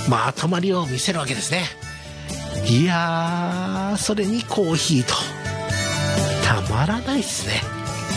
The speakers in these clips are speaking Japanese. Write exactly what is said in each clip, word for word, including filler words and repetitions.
まとまりを見せるわけですね。いやー、それにコーヒーとたまらないですね。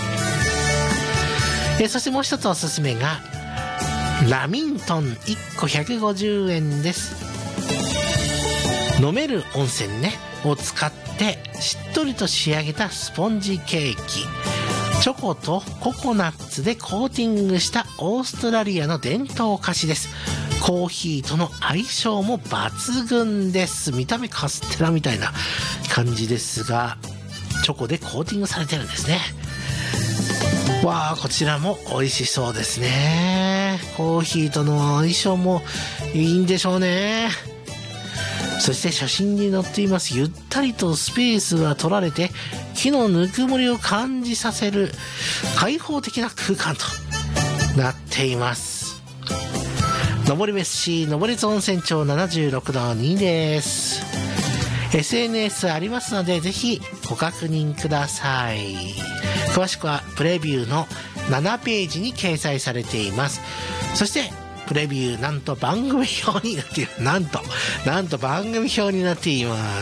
えそしてもう一つおすすめがラミントンいっこひゃくごじゅうえんです。飲める温泉ねを使ってしっとりと仕上げたスポンジケーキ、チョコとココナッツでコーティングしたオーストラリアの伝統菓子です。コーヒーとの相性も抜群です。見た目カステラみたいな感じですが、チョコでコーティングされてるんですね。わあ、こちらも美味しそうですね。コーヒーとの相性もいいんでしょうね。そして写真に載っていますゆったりとスペースが取られて木のぬくもりを感じさせる開放的な空間となっています。登別市登別温泉町ななじゅうろくどにです。 エスエヌエス ありますのでぜひご確認ください。詳しくはプレビューのななページに掲載されています。そしてプレビューなんと番組表になっている。なんとなんと番組表になっています。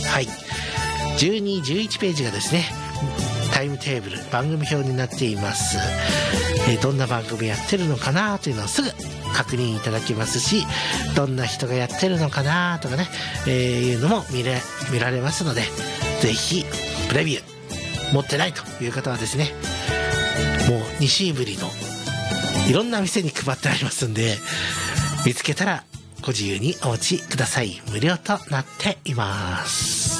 はい、じゅうに、じゅういちページがですねタイムテーブル番組表になっています。えー、どんな番組やってるのかなというのをすぐ確認いただけますし、どんな人がやってるのかなとかね、えー、いうのも見れ見られますので、ぜひプレビュー持ってないという方はですね、もう西ぶりのいろんな店に配ってありますんで、見つけたらご自由にお持ちください。無料となっています。